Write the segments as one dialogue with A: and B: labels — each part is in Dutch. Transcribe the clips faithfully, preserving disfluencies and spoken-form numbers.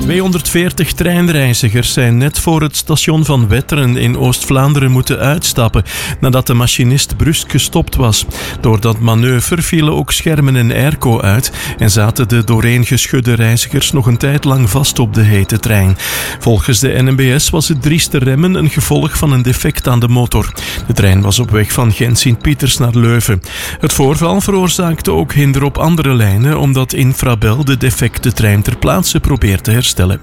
A: tweehonderdveertig treinreizigers zijn net voor het station van Wetteren in Oost-Vlaanderen moeten uitstappen nadat de machinist brusk gestopt was. Door dat manoeuvre vielen ook schermen en airco uit en zaten de dooreengeschudde reizigers nog een tijd lang vast op de hete trein. Volgens de N M B S was het drieste remmen een gevolg van een defect aan de motor. De trein was op weg van Gent-Sint-Pieters naar Leuven. Het voorval veroorzaakte ook hinder op andere lijnen omdat Infrabel de defecte trein ter plaatse probeert te herstellen.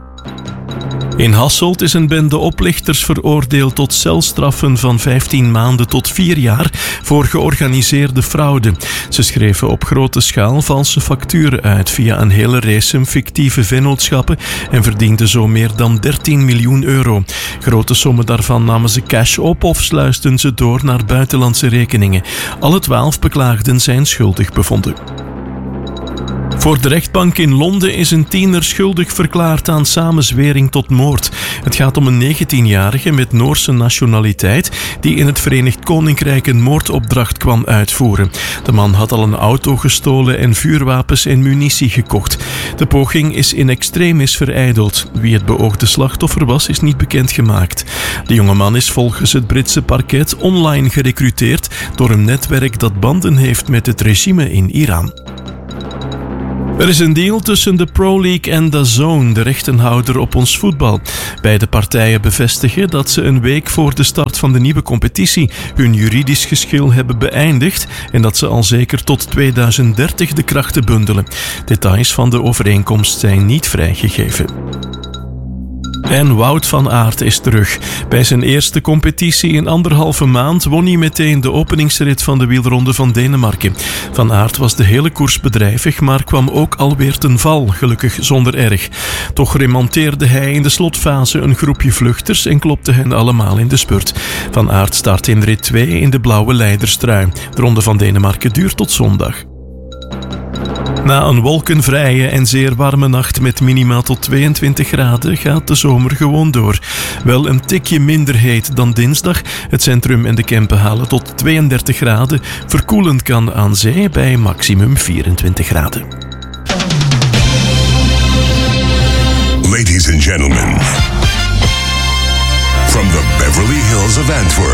A: In Hasselt is een bende oplichters veroordeeld tot celstraffen van vijftien maanden tot vier jaar voor georganiseerde fraude. Ze schreven op grote schaal valse facturen uit via een hele race fictieve vennootschappen en verdienden zo meer dan dertien miljoen euro. Grote sommen daarvan namen ze cash op of sluisten ze door naar buitenlandse rekeningen. Alle twaalf beklaagden zijn schuldig bevonden. Voor de rechtbank in Londen is een tiener schuldig verklaard aan samenzwering tot moord. Het gaat om een negentienjarige met Noorse nationaliteit die in het Verenigd Koninkrijk een moordopdracht kwam uitvoeren. De man had al een auto gestolen en vuurwapens en munitie gekocht. De poging is in extremis verijdeld. Wie het beoogde slachtoffer was, is niet bekendgemaakt. De jonge man is volgens het Britse parket online gerecruiteerd door een netwerk dat banden heeft met het regime in Iran. Er is een deal tussen de Pro League en D A Z N, de rechtenhouder op ons voetbal. Beide partijen bevestigen dat ze een week voor de start van de nieuwe competitie hun juridisch geschil hebben beëindigd en dat ze al zeker tot tweeduizend dertig de krachten bundelen. Details van de overeenkomst zijn niet vrijgegeven. En Wout van Aert is terug. Bij zijn eerste competitie in anderhalve maand won hij meteen de openingsrit van de wielronde van Denemarken. Van Aert was de hele koers bedrijvig, maar kwam ook alweer ten val, gelukkig zonder erg. Toch remonteerde hij in de slotfase een groepje vluchters en klopte hen allemaal in de spurt. Van Aert start in rit twee in de blauwe leiderstrui. De ronde van Denemarken duurt tot zondag. Na een wolkenvrije en zeer warme nacht met minimaal tot tweeëntwintig graden gaat de zomer gewoon door. Wel een tikje minder heet dan dinsdag. Het centrum en de Kempen halen tot tweeëndertig graden. Verkoelend kan aan zee bij maximum vierentwintig graden.
B: Ladies and gentlemen, from the Beverly Hills of Antwerp,